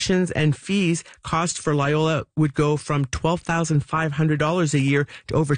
and fees cost for Loyola would go from $12,500 a year to over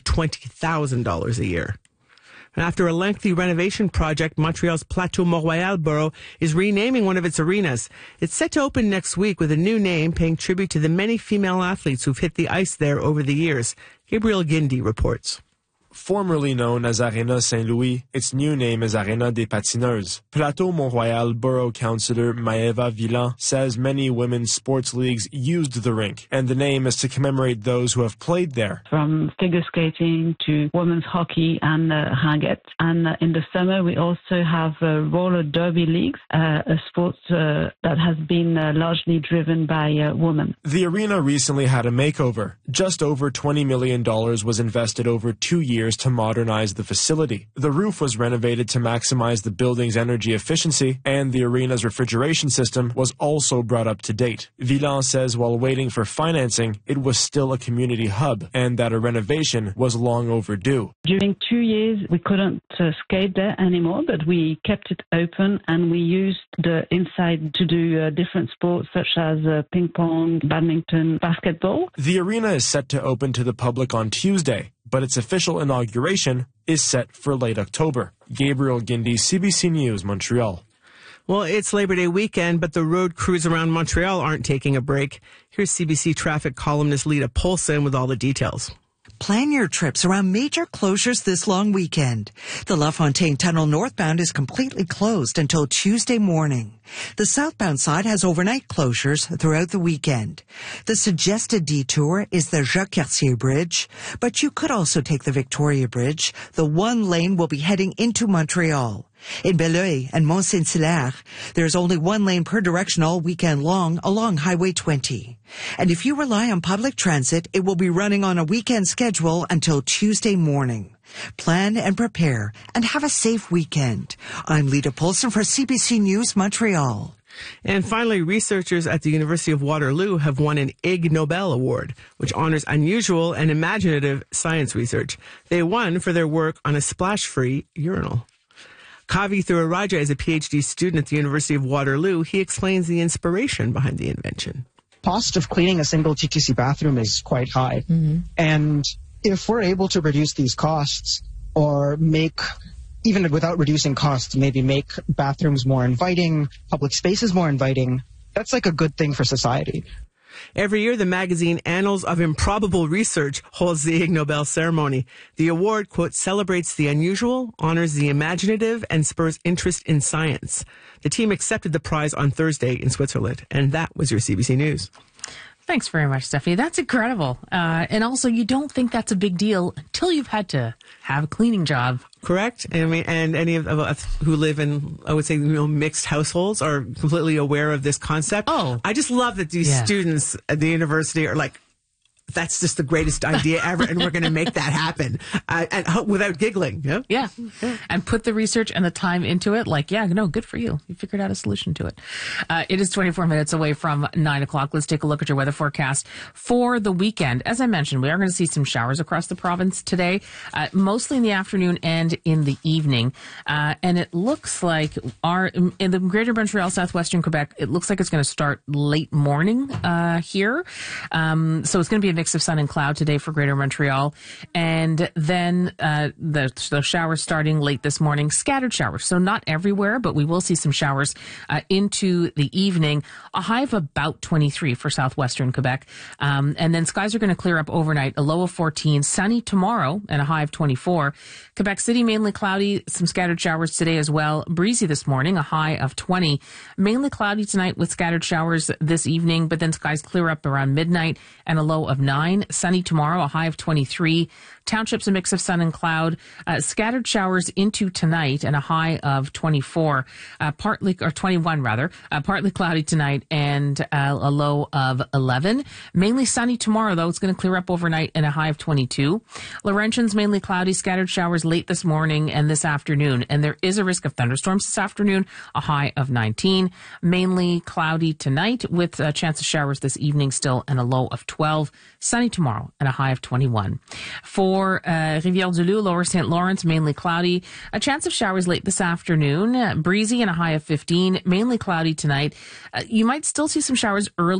$20,000 a year. And after a lengthy renovation project, Montreal's Plateau Mont-Royal borough is renaming one of its arenas. It's set to open next week with a new name paying tribute to the many female athletes who've hit the ice there over the years. Gabriel Guindy reports. Formerly known as Arena Saint-Louis, its new name is Arena des Patineuses. Plateau Mont-Royal Borough Councillor Maëva Villan says many women's sports leagues used the rink, and the name is to commemorate those who have played there. From figure skating to women's hockey and ringuette. And in the summer, we also have roller derby leagues, a sport that has been largely driven by women. The arena recently had a makeover. Just over $20 million was invested over 2 years to modernize the facility. The roof was renovated to maximize the building's energy efficiency, and the arena's refrigeration system was also brought up to date. Villan says while waiting for financing, it was still a community hub, and that a renovation was long overdue. During 2 years, we couldn't skate there anymore, but we kept it open, and we used the inside to do different sports such as ping pong, badminton, basketball. The arena is set to open to the public on Tuesday, but its official inauguration is set for late October. Gabriel Guindy, CBC News, Montreal. Well, it's Labor Day weekend, but the road crews around Montreal aren't taking a break. Here's CBC traffic columnist Lita Polson with all the details. Plan your trips around major closures this long weekend. The La Fontaine Tunnel northbound is completely closed until Tuesday morning. The southbound side has overnight closures throughout the weekend. The suggested detour is the Jacques-Cartier Bridge, but you could also take the Victoria Bridge. The one lane will be heading into Montreal. In Belleuil and Mont-Saint-Hilaire, there's only one lane per direction all weekend long along Highway 20. And if you rely on public transit, it will be running on a weekend schedule until Tuesday morning. Plan and prepare and have a safe weekend. I'm Lita Polson for CBC News, Montreal. And finally, researchers at the University of Waterloo have won an Ig Nobel Award, which honors unusual and imaginative science research. They won for their work on a splash-free urinal. Kavi Thuraraja is a PhD student at the University of Waterloo. He explains the inspiration behind the invention. Cost of cleaning a single TTC bathroom is quite high. Mm-hmm. And if we're able to reduce these costs or make, even without reducing costs, maybe make bathrooms more inviting, public spaces more inviting, that's like a good thing for society. Every year, the magazine Annals of Improbable Research holds the Ig Nobel ceremony. The award, quote, celebrates the unusual, honors the imaginative, and spurs interest in science. The team accepted the prize on Thursday in Switzerland. And that was your CBC News. Thanks very much, Stephanie. That's incredible. And also, you don't think that's a big deal until you've had to have a cleaning job. Correct. I mean, and any of us who live in, I would say, mixed households are completely aware of this concept. Oh. I just love that these students at the university are like, that's just the greatest idea ever, and we're going to make that happen and without giggling. Yeah. And put the research and the time into it. Like, good for you. You figured out a solution to it. It is 24 minutes away from 9 o'clock. Let's take a look at your weather forecast for the weekend. As I mentioned, we are going to see some showers across the province today, mostly in the afternoon and in the evening. And it looks like in the greater Montreal, southwestern Quebec, it looks like it's going to start late morning here. So it's going to be a mix of sun and cloud today for Greater Montreal, and then the showers starting late this morning. Scattered showers, so not everywhere, but we will see some showers into the evening. A high of about 23 for southwestern Quebec, and then skies are going to clear up overnight. A low of 14, sunny tomorrow, and a high of 24. Quebec City mainly cloudy, some scattered showers today as well. Breezy this morning, a high of 20. Mainly cloudy tonight with scattered showers this evening, but then skies clear up around midnight and a low of 9. Sunny tomorrow, a high of 23. Townships, a mix of sun and cloud. Scattered showers into tonight and a high of 24. 21 rather. Partly cloudy tonight and a low of 11. Mainly sunny tomorrow, though. It's going to clear up overnight and a high of 22. Laurentians, mainly cloudy. Scattered showers late this morning and this afternoon. And there is a risk of thunderstorms this afternoon, a high of 19. Mainly cloudy tonight with a chance of showers this evening still and a low of 12. Sunny tomorrow and a high of 21. For Rivière-du-Loup, Lower St. Lawrence, mainly cloudy. A chance of showers late this afternoon. Breezy and a high of 15. Mainly cloudy tonight. You might still see some showers early